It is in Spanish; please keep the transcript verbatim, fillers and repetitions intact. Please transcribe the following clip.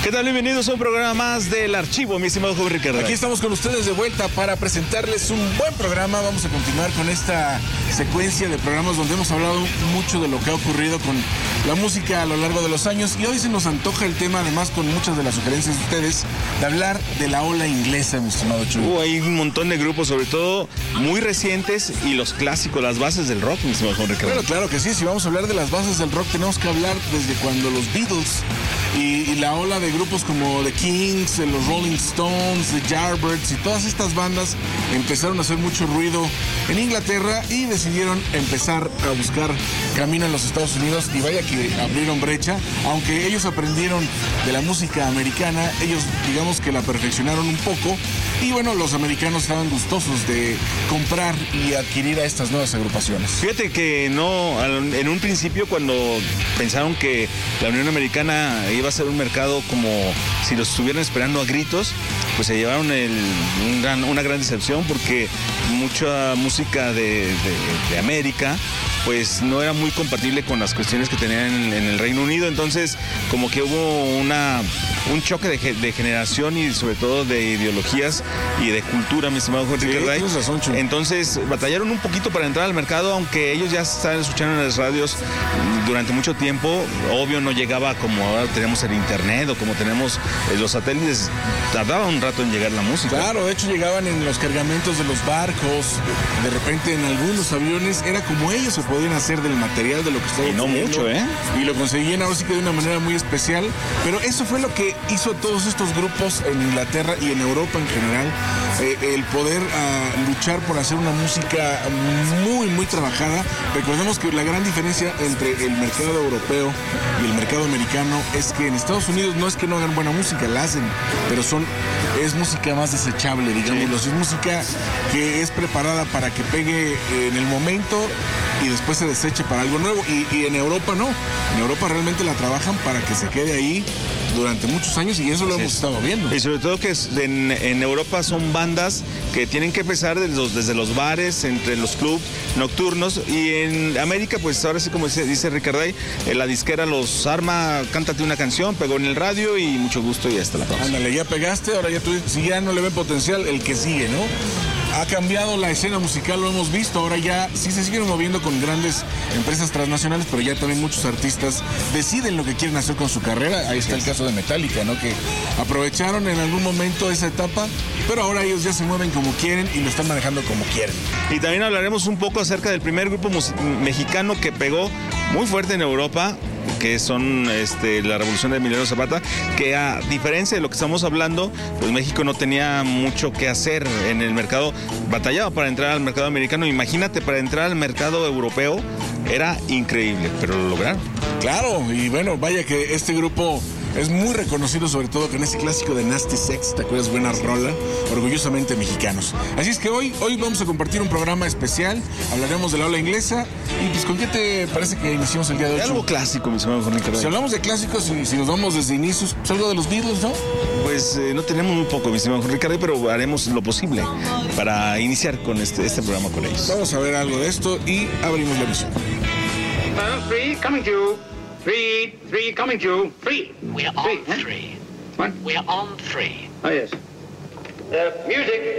¿Qué tal? Bienvenidos a un programa más del Archivo, mi estimado joven Ricardo. Aquí estamos con ustedes de vuelta para presentarles un buen programa. Vamos a continuar con esta secuencia de programas donde hemos hablado mucho de lo que ha ocurrido con la música a lo largo de los años. Y hoy se nos antoja el tema, además con muchas de las sugerencias de ustedes, de hablar de la ola inglesa, mi estimado Chuy. Uh, hay un montón de grupos, sobre todo muy recientes, y los clásicos, las bases del rock, mi estimado joven Ricardo. Claro, claro que sí. Si vamos a hablar de las bases del rock, tenemos que hablar desde cuando los Beatles y, y la ola de grupos como The Kings, los Rolling Stones, The Yardbirds y todas estas bandas empezaron a hacer mucho ruido en Inglaterra y decidieron empezar a buscar camino en los Estados Unidos, y vaya que abrieron brecha. Aunque ellos aprendieron de la música americana, ellos digamos que la perfeccionaron un poco, y bueno, los americanos estaban gustosos de comprar y adquirir a estas nuevas agrupaciones. Fíjate que no, en un principio, cuando pensaron que la Unión Americana iba a ser un mercado como si los estuvieran esperando a gritos, pues se llevaron el, un gran, una gran decepción, porque mucha música de, de, de América pues no era muy compatible con las cuestiones que tenían en, en el Reino Unido. Entonces como que hubo una, un choque de, de generación y sobre todo de ideologías y de cultura, mi estimado Jorge Sí, Ricardo. razón, Entonces batallaron un poquito para entrar al mercado, aunque ellos ya estaban escuchando en las radios durante mucho tiempo. Obvio no llegaba como ahora tenemos el internet o como tenemos eh, los satélites. Tardaba un rato en llegar la música. Claro, de hecho llegaban en los cargamentos de los barcos, de repente en algunos aviones. Era como ellos se podían hacer del material de lo que estaban Y no obteniendo. mucho, ¿eh? Y lo conseguían ahora sí que de una manera muy especial. Pero eso fue lo que hizo todos estos grupos en Inglaterra y en Europa en general, eh, el poder uh, luchar por hacer una música muy, muy trabajada. Recordemos que la gran diferencia entre el mercado europeo y el mercado americano es que en Estados Unidos no es que no hagan buena música, la hacen, pero son es música más desechable, digámoslo. Sí. Es música que es preparada para que pegue en el momento y después se deseche para algo nuevo. Y, y en Europa no. En Europa realmente la trabajan para que se quede ahí durante muchos años, y eso lo Así hemos es. estado viendo. Y sobre todo que en, en Europa son bandas que tienen que empezar desde los, desde los bares, entre los clubs nocturnos, y en América pues ahora sí, como dice, dice Ricarday, eh, la disquera los arma, cántate una canción, pegó en el radio y mucho gusto y hasta la próxima. Ándale, ya pegaste, ahora ya tú, si ya no le ven potencial, el que sigue, ¿no? Ha cambiado la escena musical, lo hemos visto. Ahora ya sí se siguen moviendo con grandes empresas transnacionales, pero ya también muchos artistas deciden lo que quieren hacer con su carrera. Ahí está el caso de Metallica, ¿no? Que aprovecharon en algún momento esa etapa, pero ahora ellos ya se mueven como quieren y lo están manejando como quieren. Y también hablaremos un poco acerca del primer grupo mexicano que pegó muy fuerte en Europa, que son este, la Revolución de Emiliano Zapata, que a diferencia de lo que estamos hablando, pues México no tenía mucho que hacer en el mercado, batallaba para entrar al mercado americano. Imagínate, para entrar al mercado europeo era increíble, pero lo lograron. Claro, y bueno, vaya que este grupo es muy reconocido, sobre todo con ese clásico de Nasty Sex, ¿te acuerdas? Buena rola, orgullosamente mexicanos. Así es que hoy, hoy vamos a compartir un programa especial, hablaremos de la ola inglesa, y pues ¿con qué te parece que iniciamos el día de hoy? Algo clásico, mi señor Jorge Ricardo. Si hablamos de clásicos y si nos vamos desde inicios, pues algo de los Beatles, ¿no? Pues eh, no tenemos muy poco, mi estimado Ricardo, pero haremos lo posible para iniciar con este, este programa con ellos. Vamos a ver algo de esto y abrimos la emisión. Uh, three, coming to. Three, three, coming to. Three. We're on three. three. Huh? What? We're on three. Oh, yes. Uh, music.